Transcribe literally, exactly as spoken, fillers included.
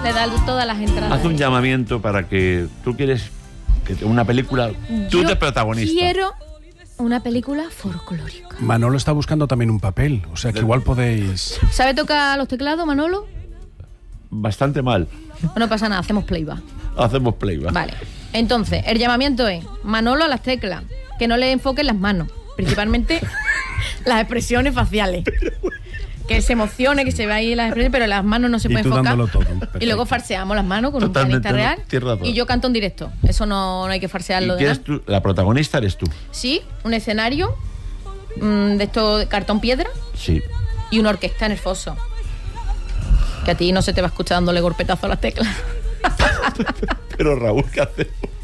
le da todas las entradas. Haz un llamamiento para que tú quieres que te- una película, tú Yo de protagonista. quiero una película folclórica. Manolo está buscando también un papel, o sea que igual podéis... ¿Sabe tocar los teclados, Manolo? Bastante mal. No pasa nada, hacemos playback. Hacemos playback. Vale. Entonces, el llamamiento es Manolo a las teclas, que no le enfoquen las manos, principalmente las expresiones faciales. Que se emocione, que se vea ahí las expresiones, pero las manos no se Y pueden tú enfocar. dándolo todo. Y Perfecto. luego farseamos las manos con Totalmente, un pianista real. no, tienes razón. Y yo canto en directo. Eso no, no hay que farsearlo ¿Y de quién nada. es tú? La protagonista eres tú. Sí, un escenario mm, de esto de cartón piedra Sí. y una orquesta en el foso. Que a ti no se te va a escuchar dándole golpetazo a las teclas. Pero Raúl, ¿qué hacemos?